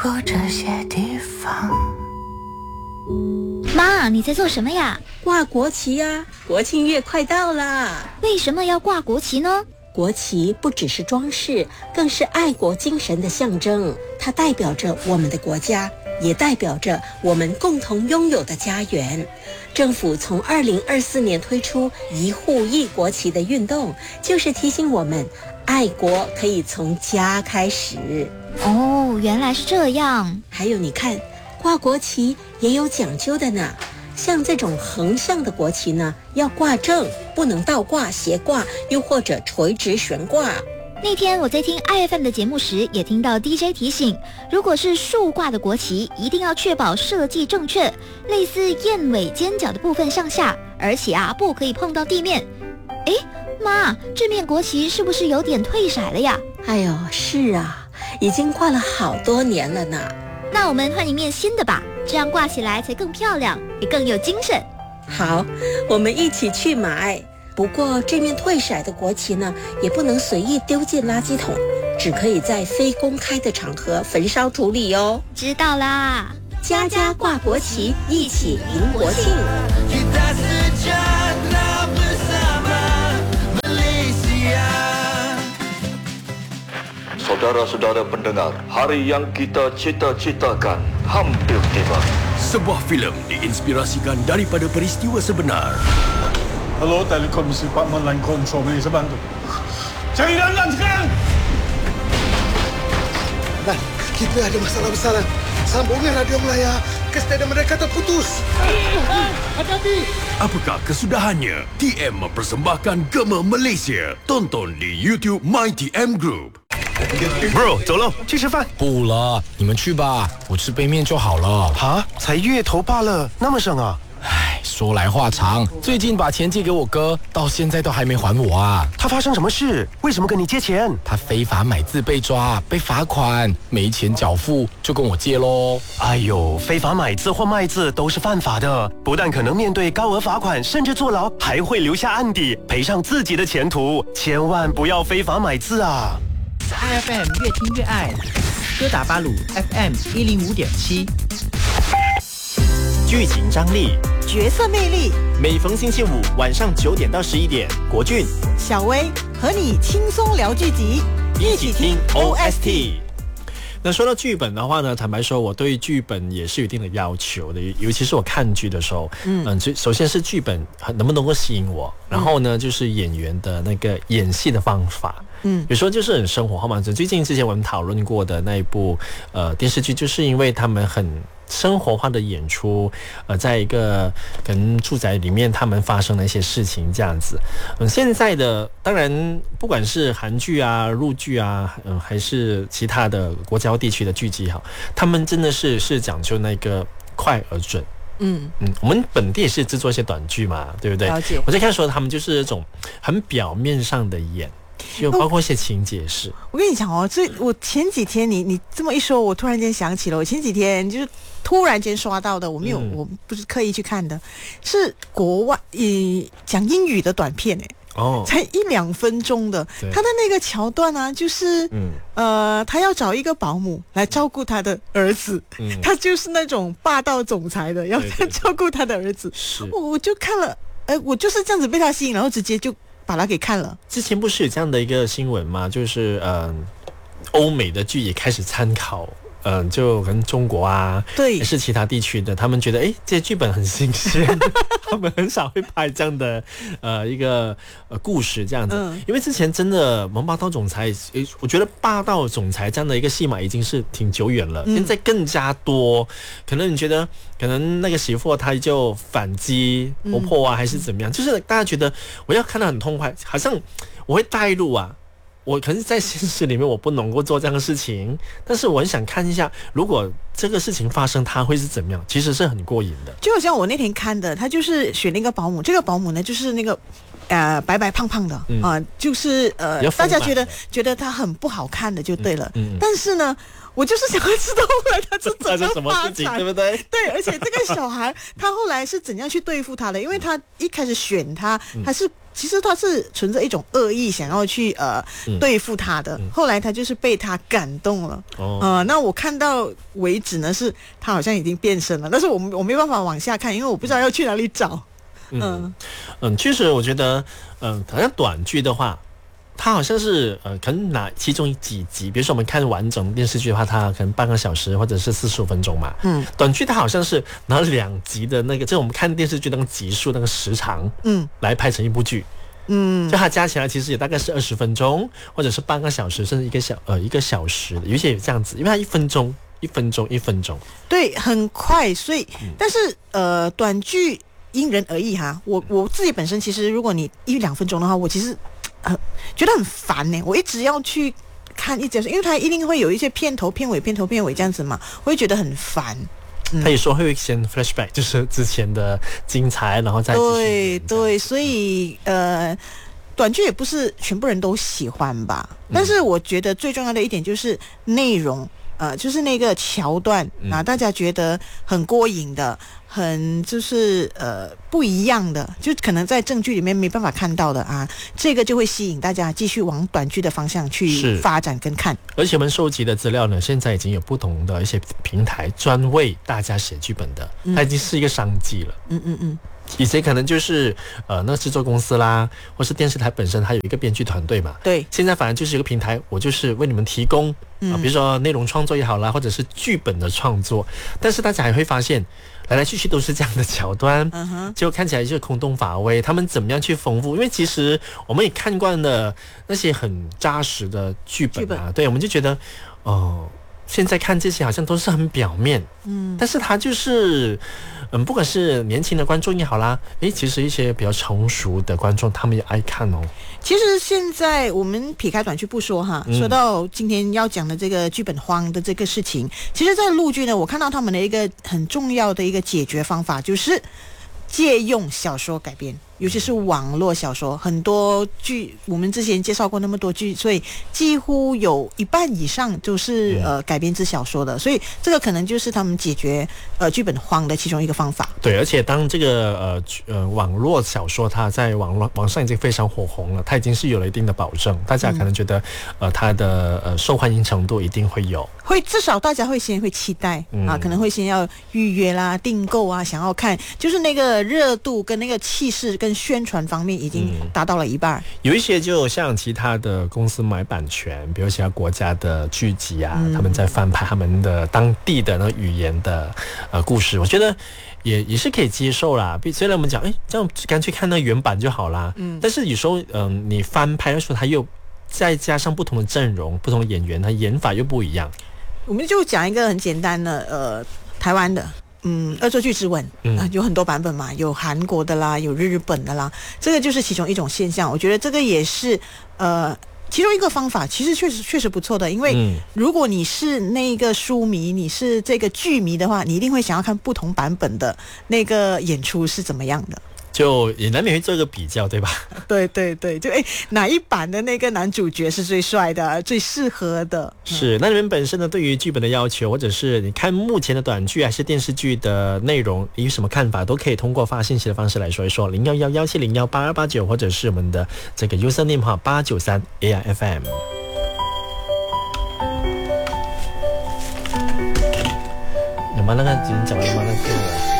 过这些地方。 妈，你在做什么呀？ 挂国旗呀，国庆月快到啦！ 为什么要挂国旗呢？ 国旗不只是装饰，更是爱国精神的象征。它代表着我们的国家，也代表着我们共同拥有的家园。政府从2024年推出一户一国旗的运动，就是提醒我们，爱国可以从家开始。 哦，原来是这样。 还有你看，挂国旗也有讲究的呢。像这种横向的国旗呢，要挂正，不能倒挂、斜挂，又或者垂直悬挂。 那天我在听 IFM 的节目时，也听到 DJ 提醒，如果是竖挂的国旗，一定要确保设计正确，类似燕尾尖角的部分向下，而且不可以碰到地面。诶，妈，这面国旗是不是有点褪色了呀？ 哎呦，是啊，已经挂了好多年了呢。 那我们换一面新的吧，这样挂起来才更漂亮，也更有精神。 好，我们一起去买。不过这面褪色的国旗呢，也不能随意丢进垃圾桶，只可以在非公开的场合焚烧处理哦。 知道啦， 家家挂国旗，一起迎国庆。 Saudara-saudara pendengar, hari yang kita cita-citakan hampir tiba. Sebuah filem diinspirasikan daripada peristiwa sebenar. Hello, Telekom Department Line Control, boleh saya bantu? Cari Lan sekarang! Lan, kita ada masalah besar, Lan. Sambungan radio Melaya ke stadium mereka terputus. Hati-hati! Apakah kesudahannya? TM mempersembahkan Gema Malaysia. Tonton di YouTube MyTM Group. Bro， 走了，去吃饭。 不了，你们去吧，我吃杯面就好了。 啊，才月头罢了，那么省啊？ 唉，说来话长，最近把钱借给我哥，到现在都还没还我啊。 他发生什么事？为什么跟你借钱？ 他非法买字被抓，被罚款，没钱缴付，就跟我借咯。 哎呦，非法买字或卖字都是犯法的，不但可能面对高额罚款，甚至坐牢，还会留下案底，赔上自己的前途。千万不要非法买字啊 ！IFM 越听越爱，哥打巴鲁 FM 105.7， 剧情张力， 角色魅力。 每逢星期五晚上9点到11点，国俊、 小薇和你轻松聊剧集， 一起听 OST。那说到剧本的话呢，坦白说，我对剧本也是有一定的要求的，尤其是我看剧的时候，首先是剧本能不能够吸引我，然后呢，就是演员的那个演戏的方法。有时候就是很生活化嘛。最近之前我们讨论过的那一部电视剧，就是因为他们很生活化的演出，在一个可能住宅里面他们发生的一些事情这样子。现在的当然不管是韩剧啊、陆剧啊，还是其他的国家地区的剧集哈，他们真的是讲究那个快而准。我们本地也是制作一些短剧嘛，对不对？ 了解。 我在看说他们就是这种很表面上的演。就包括一些情节是， 我跟你讲哦，我前几天你这么一说，我突然间想起了，我前几天就是突然间刷到的，我我不是刻意去看的，是国外讲英语的短片才1-2分钟的，他的那个桥段啊，就是他要找一个保姆来照顾他的儿子，他就是那种霸道总裁的，要照顾他的儿子，我就看了，我就是这样子被他吸引，然后直接就把它给看了。 之前不是有这样的一个新闻吗？就是欧美的剧也开始参考就跟中国啊， 对， 也是其他地区的，他们觉得这些剧本很新鲜，他们很少会拍这样的一个故事这样子。因为之前真的霸道总裁，我觉得霸道总裁这样的一个戏码已经是挺久远了，现在更加多。可能你觉得，可能那个媳妇她就反击婆婆啊，还是怎么样？就是大家觉得我要看得很痛快，好像我会带入啊。我可能在现实里面我不能够做这样的事情，但是我很想看一下，如果这个事情发生，它会是怎么样？其实是很过瘾的。 就好像我那天看的，他就是选了一个保姆，这个保姆呢就是那个白白胖胖的就是大家觉得他很不好看的就对了。但是呢，我就是想要知道后来他是怎么发展， 对不对？ 对，而且这个小孩他后来是怎样去对付他的？因为他一开始选他是其实他是存着一种恶意，想要去对付他的。后来他就是被他感动了。那我看到为止呢，是他好像已经变身了，但是我没办法往下看，因为我不知道要去哪里找。 其实我觉得，好像短剧的话，它好像是可能拿其中几集，比如说我们看完整电视剧的话，它可能半个小时或者是45分钟嘛。短剧它好像是拿2集的那个，就我们看电视剧那个集数那个时长，来拍成一部剧。就它加起来其实也大概是20分钟，或者是半个小时，甚至一个小时的，有些也这样子，因为它1分钟。 对，很快。所以，但是短剧因人而异哈。我自己本身其实，如果你1-2分钟的话，我其实觉得很烦呢。我一直要去看一集，因为它一定会有一些片头、片尾这样子嘛，我会觉得很烦。 他也说会先 flashback， 就是之前的精彩，然后再对，所以短剧也不是全部人都喜欢吧。但是我觉得最重要的一点就是内容。就是那个桥段大家觉得很过瘾的，很就是不一样的，就可能在正剧里面没办法看到的啊，这个就会吸引大家继续往短剧的方向去发展跟看。 而且我们收集的资料呢，现在已经有不同的一些平台专为大家写剧本的，它已经是一个商机了。以前可能就是那制作公司啦，或是电视台本身还有一个编剧团队嘛。 对， 现在反而就是一个平台，我就是为你们提供比如说内容创作也好啦，或者是剧本的创作。但是大家还会发现，来来去去都是这样的桥段，就看起来就空洞乏味。他们怎么样去丰富？因为其实我们也看惯了那些很扎实的剧本啊，对，我们就觉得现在看这些好像都是很表面，但是它就是不管是年轻的观众也好啦，其实一些比较成熟的观众他们也爱看哦。 其实现在我们撇开短剧不说哈，说到今天要讲的这个剧本荒的这个事情，其实在陆剧呢，我看到他们的一个很重要的一个解决方法就是借用小说改编，尤其是网络小说，很多剧我们之前介绍过那么多剧，所以几乎有1半以上就是改编自小说的，所以这个可能就是他们解决剧本荒的其中一个方法。 对，而且当这个网络小说它在网上已经非常火红了，它已经是有了一定的保证，大家可能觉得它的受欢迎程度一定会有， 至少大家会先期待可能会先要预约啦、订购啊，想要看，就是那个热度跟那个气势跟宣传方面已经达到了1半。 有一些就像其他的公司买版权，比如其他国家的剧集啊，他们在翻拍他们的当地的那个语言的故事，我觉得也是可以接受啦。虽然我们讲这样干脆看那原版就好啦，但是有时候你翻拍的时候，它又再加上不同的阵容、不同的演员，它演法又不一样。 我们就讲一个很简单的台湾的恶作剧之吻有很多版本嘛，有韩国的啦，有日本的啦，这个就是其中一种现象。我觉得这个也是其中一个方法，其实确实不错的。因为如果你是那个书迷，你是这个剧迷的话，你一定会想要看不同版本的那个演出是怎么样的， 就也难免会做一个比较，对吧？ 对，就哪一版的那个男主角是最帅的、最适合的？ 是。那你们本身呢，对于剧本的要求，或者是你看目前的短剧还是电视剧的内容，有什么看法，都可以通过发信息的方式来说一说，0111701889，或者是我们的这个 username 哈893 AIFM。有吗？那个已经讲完了吗？那个。